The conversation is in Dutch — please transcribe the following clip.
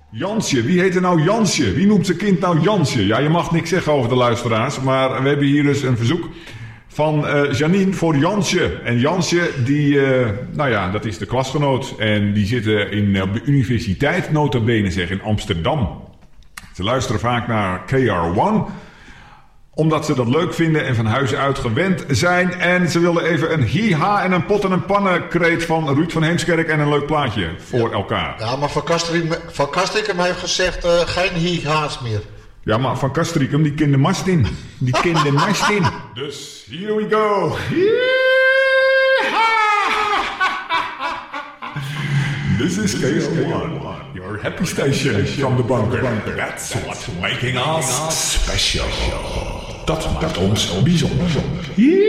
Jansje, wie heet er nou Jansje? Wie noemt zijn kind nou Jansje? Ja, je mag niks zeggen over de luisteraars, maar we hebben hier dus een verzoek van Janine voor Jansje. En Jansje, dat is de klasgenoot. En die zitten op de universiteit, nota bene in Amsterdam. Ze luisteren vaak naar KR1, omdat ze dat leuk vinden en van huis uit gewend zijn. En ze wilden even een hi-ha en een pot en een pannen kreet van Ruud van Heemskerk en een leuk plaatje voor elkaar. Ja, maar Van Kastrikum heeft gezegd geen hi-ha's meer. Ja, maar Van Kastrikum, die kende mast in. Dus, here we go. This is KR1, your happy station from the bunker. That's what's making us special. Dat maakt ons bijzonder.